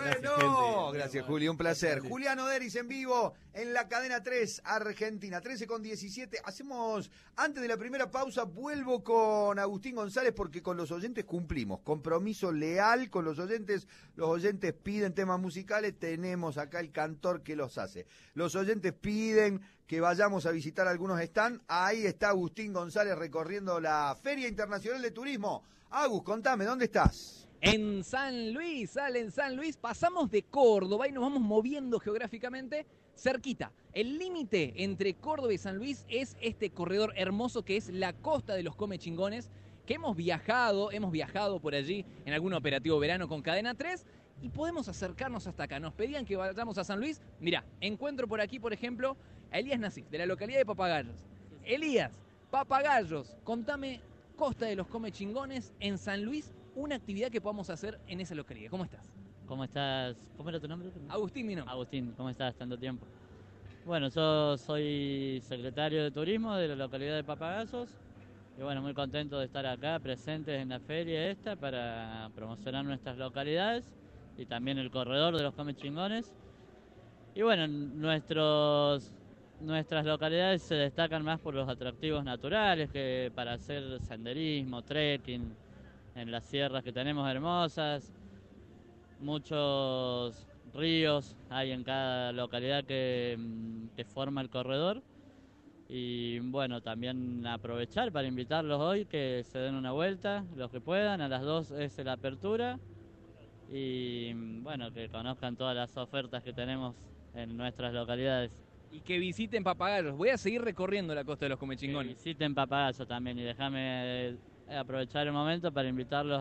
Bueno, gracias Juli, un placer. Julián Oderis en vivo en la cadena 3 Argentina, 13:17. Hacemos, antes de la primera pausa, vuelvo con Agustín González porque con los oyentes cumplimos. Compromiso leal con los oyentes piden temas musicales, tenemos acá el cantor que los hace. Los oyentes piden que vayamos a visitar algunos stands, ahí está Agustín González recorriendo la Feria Internacional de Turismo. Agus, contame, ¿dónde estás? En San Luis, pasamos de Córdoba y nos vamos moviendo geográficamente cerquita. El límite entre Córdoba y San Luis es este corredor hermoso que es la Costa de los Comechingones, que hemos viajado por allí en algún operativo verano con Cadena 3 y podemos acercarnos hasta acá. Nos pedían que vayamos a San Luis. Mirá, encuentro por aquí, por ejemplo, a Elías Nasif, de la localidad de Papagayos. Elías, Papagayos, contame, Costa de los Comechingones en San Luis, una actividad que podamos hacer en esa localidad. ¿Cómo estás? ¿Cómo estás? ¿Cómo era tu nombre? Agustín, mi nombre. Agustín, ¿cómo estás? Tanto tiempo. Bueno, yo soy secretario de turismo de la localidad de Papagayos y bueno, muy contento de estar acá presentes en la feria esta para promocionar nuestras localidades y también el corredor de los Comechingones. Y bueno, nuestras localidades se destacan más por los atractivos naturales que para hacer senderismo, trekking, en las sierras que tenemos hermosas, muchos ríos hay en cada localidad que forma el corredor. Y bueno, también aprovechar para invitarlos hoy que se den una vuelta, los que puedan, a las 2 es la apertura. Y bueno, que conozcan todas las ofertas que tenemos en nuestras localidades. Y que visiten Papagayos. Voy a seguir recorriendo la Costa de los Comechingones. Que visiten Papagayos también y déjame aprovechar el momento para invitarlos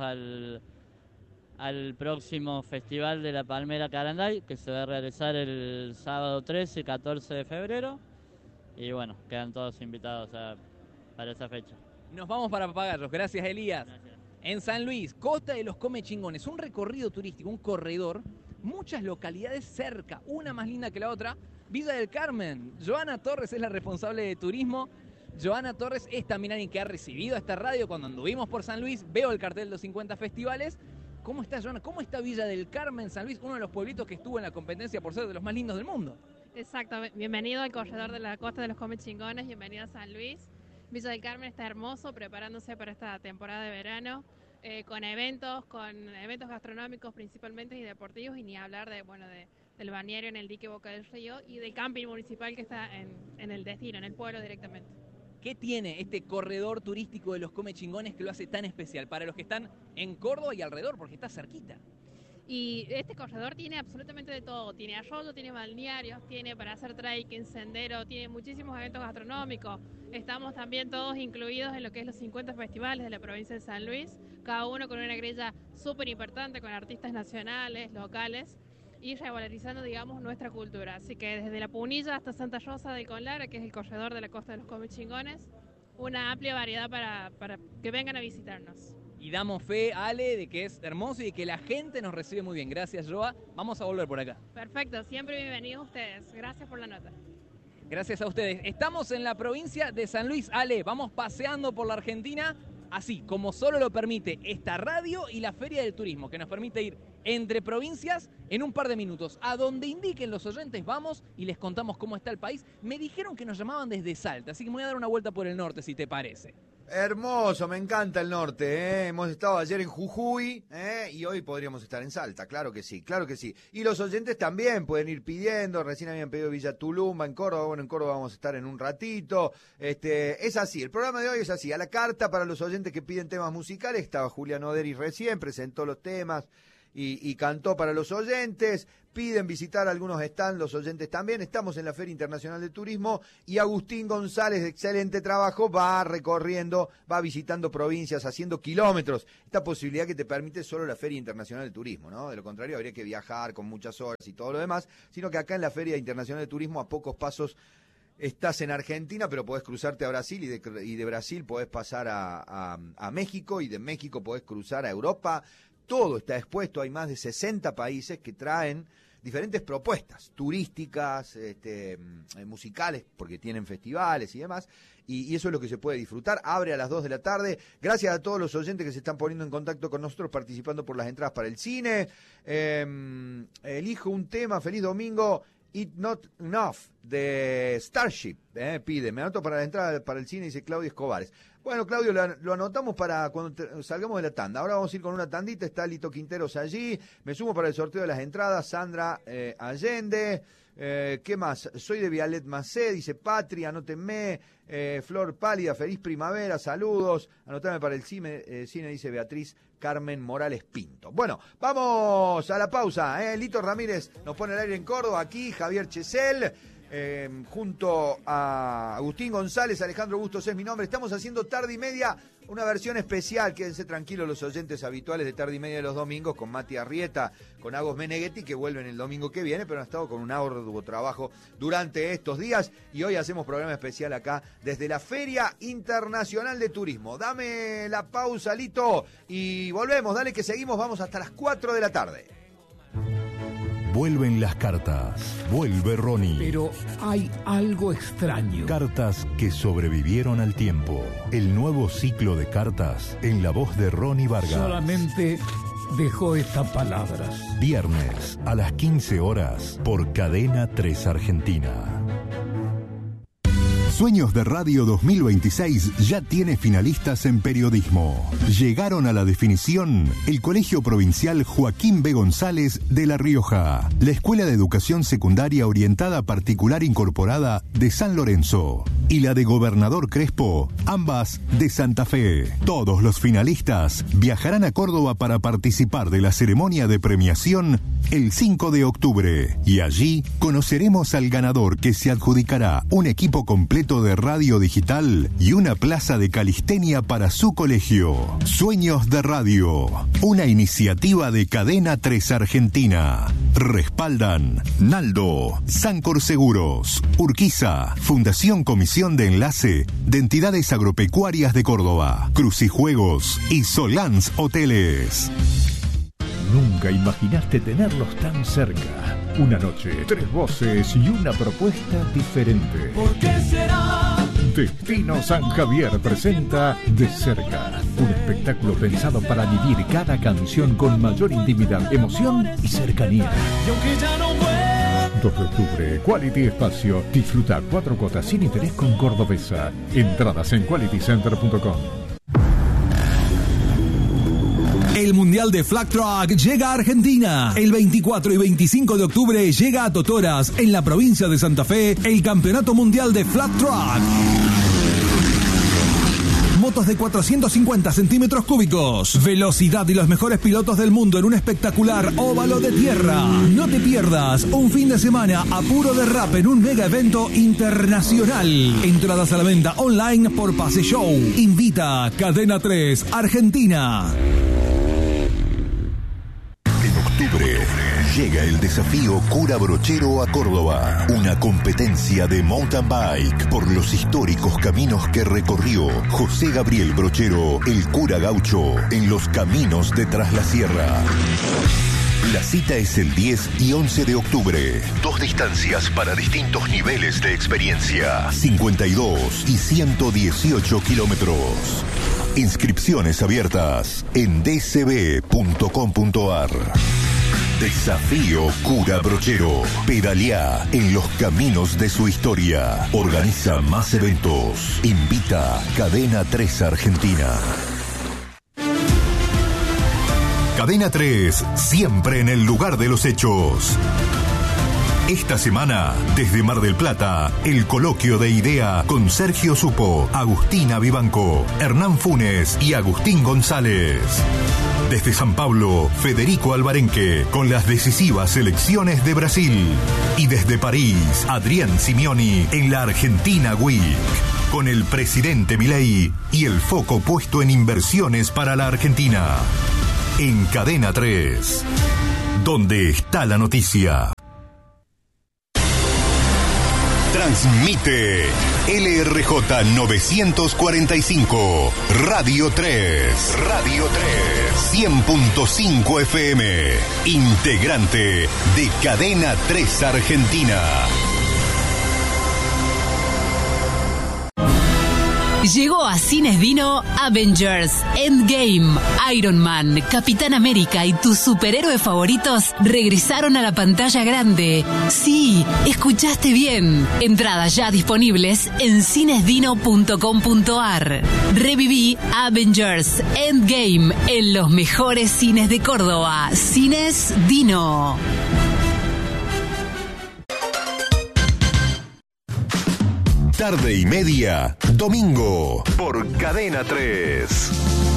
al próximo Festival de la Palmera Caranday, que se va a realizar el sábado 13 y 14 de febrero. Y bueno, quedan todos invitados para esa fecha. Nos vamos para Papagayos. Gracias, Elías. Gracias. En San Luis, Costa de los Comechingones, un recorrido turístico, un corredor, muchas localidades cerca, una más linda que la otra. Villa del Carmen, Joana Torres es la responsable de turismo. Joana Torres es también alguien que ha recibido a esta radio cuando anduvimos por San Luis. Veo el cartel de los 50 festivales. ¿Cómo está, Joana? ¿Cómo está Villa del Carmen, San Luis? Uno de los pueblitos que estuvo en la competencia por ser de los más lindos del mundo. Exacto. Bienvenido al corredor de la Costa de los Comechingones. Bienvenido a San Luis. Villa del Carmen está hermoso, preparándose para esta temporada de verano, con eventos gastronómicos principalmente y deportivos, y ni hablar del balneario en el dique Boca del Río y del camping municipal que está en el destino, en el pueblo directamente. ¿Qué tiene este corredor turístico de los Comechingones que lo hace tan especial para los que están en Córdoba y alrededor, porque está cerquita? Y este corredor tiene absolutamente de todo, tiene arroyo, tiene balnearios, tiene para hacer trekking, sendero, tiene muchísimos eventos gastronómicos. Estamos también todos incluidos en lo que es los 50 festivales de la provincia de San Luis, cada uno con una grilla súper importante, con artistas nacionales, locales, y revalorizando, digamos, nuestra cultura. Así que desde La Punilla hasta Santa Rosa de Conlara, que es el corredor de la Costa de los Comechingones, una amplia variedad para que vengan a visitarnos. Y damos fe, Ale, de que es hermoso y de que la gente nos recibe muy bien. Gracias, Joa. Vamos a volver por acá. Perfecto, siempre bienvenidos ustedes. Gracias por la nota. Gracias a ustedes. Estamos en la provincia de San Luis. Ale, vamos paseando por la Argentina, así como solo lo permite esta radio y la Feria del Turismo, que nos permite ir entre provincias en un par de minutos. A donde indiquen los oyentes vamos y les contamos cómo está el país. Me dijeron que nos llamaban desde Salta, así que me voy a dar una vuelta por el norte, si te parece. Hermoso, me encanta el norte, ¿eh? Hemos estado ayer en Jujuy, y hoy podríamos estar en Salta, claro que sí, claro que sí. Y los oyentes también pueden ir pidiendo, recién habían pedido Villa Tulumba en Córdoba, bueno, en Córdoba vamos a estar en un ratito. Es así, el programa de hoy es así, a la carta para los oyentes que piden temas musicales. Estaba Julián Oderis recién, presentó los temas y cantó para los oyentes. Piden visitar algunos stands, los oyentes también. Estamos en la Feria Internacional de Turismo y Agustín González, de excelente trabajo, va recorriendo, va visitando provincias, haciendo kilómetros. Esta posibilidad que te permite solo la Feria Internacional de Turismo, ¿no? De lo contrario, habría que viajar con muchas horas y todo lo demás, sino que acá en la Feria Internacional de Turismo, a pocos pasos, estás en Argentina, pero podés cruzarte a Brasil y de Brasil podés pasar a México, y de México podés cruzar a Europa. Todo está expuesto, hay más de 60 países que traen diferentes propuestas turísticas, musicales, porque tienen festivales y demás, y eso es lo que se puede disfrutar. Abre a las 2 de la tarde. Gracias a todos los oyentes que se están poniendo en contacto con nosotros, participando por las entradas para el cine. Elijo un tema, feliz domingo. It Not Enough, de Starship, pide, me anoto para la entrada para el cine, dice Claudio Escobares. Bueno, Claudio, lo anotamos para cuando salgamos de la tanda. Ahora vamos a ir con una tandita, está Lito Quinteros allí, me sumo para el sorteo de las entradas, Sandra Allende, ¿qué más? Soy de Vialet Macé, dice Patria, anótenme, Flor Pálida, feliz primavera, saludos, anotame para el cine, dice Beatriz Carmen Morales Pinto. Bueno, vamos a la pausa, Lito Ramírez nos pone el aire en Córdoba, aquí Javier Chesel, junto a Agustín González, Alejandro Bustos es mi nombre. Estamos haciendo Tarde y Media, una versión especial. Quédense tranquilos los oyentes habituales de Tarde y Media de los domingos, con Mati Arrieta, con Agos Meneghetti, que vuelven el domingo que viene, pero han estado con un arduo trabajo durante estos días, y hoy hacemos programa especial acá desde la Feria Internacional de Turismo. Dame la pausa, Lito, y volvemos. Dale que seguimos, vamos hasta las 4 de la tarde. Vuelven las cartas, vuelve Ronnie. Pero hay algo extraño. Cartas que sobrevivieron al tiempo. El nuevo ciclo de cartas en la voz de Ronnie Vargas. Solamente dejó estas palabras. Viernes a las 15 horas por Cadena 3 Argentina. Sueños de Radio 2026 ya tiene finalistas en periodismo. Llegaron a la definición el Colegio Provincial Joaquín B. González de La Rioja, la Escuela de Educación Secundaria Orientada Particular Incorporada de San Lorenzo y la de Gobernador Crespo, ambas de Santa Fe. Todos los finalistas viajarán a Córdoba para participar de la ceremonia de premiación el 5 de octubre y allí conoceremos al ganador, que se adjudicará un equipo completo de radio digital y una plaza de calistenia para su colegio. Sueños de Radio, una iniciativa de Cadena 3 Argentina. Respaldan Naldo, Sancor Seguros, Urquiza, Fundación Comisión de Enlace de Entidades Agropecuarias de Córdoba, Crucijuegos y Solans Hoteles. Nunca imaginaste tenerlos tan cerca. Una noche, 3 voces y una propuesta diferente. ¿Por qué será? Destino San Javier presenta De Cerca, un espectáculo pensado para vivir cada canción con mayor intimidad, emoción y cercanía. Y aunque ya no vuelva. 2 de octubre, Quality Espacio. Disfruta 4 cuotas sin interés con Cordobesa. Entradas en qualitycenter.com. El Mundial de Flag Truck llega a Argentina. El 24 y 25 de octubre llega a Totoras, en la provincia de Santa Fe, el Campeonato Mundial de Flag Truck. Motos de 450 centímetros cúbicos, velocidad y los mejores pilotos del mundo en un espectacular óvalo de tierra. No te pierdas un fin de semana a puro derrape en un mega evento internacional. Entradas a la venta online por Pase Show. Invita Cadena 3 Argentina. Llega el desafío Cura Brochero a Córdoba, una competencia de mountain bike por los históricos caminos que recorrió José Gabriel Brochero, el cura gaucho, en los caminos de Tras la Sierra. La cita es el 10 y 11 de octubre. 2 distancias para distintos niveles de experiencia. 52 y 118 kilómetros. Inscripciones abiertas en dcb.com.ar. Desafío Cura Brochero. Pedalea en los caminos de su historia. Organiza más eventos. Invita Cadena 3 Argentina. Cadena 3, siempre en el lugar de los hechos. Esta semana, desde Mar del Plata, el coloquio de idea con Sergio Supo, Agustina Vivanco, Hernán Funes y Agustín González. Desde San Pablo, Federico Alvarenque, con las decisivas elecciones de Brasil. Y desde París, Adrián Simeoni, en la Argentina Week, con el presidente Milei y el foco puesto en inversiones para la Argentina. En Cadena 3, donde está la noticia. Transmite LRJ 945, Radio 3. Radio 3. 100.5 FM. Integrante de Cadena 3 Argentina. Llegó a Cines Dino Avengers, Endgame, Iron Man, Capitán América y tus superhéroes favoritos regresaron a la pantalla grande. Sí, escuchaste bien. Entradas ya disponibles en cinesdino.com.ar. Reviví Avengers, Endgame en los mejores cines de Córdoba. Cines Dino. Tarde y media, domingo, por Cadena 3.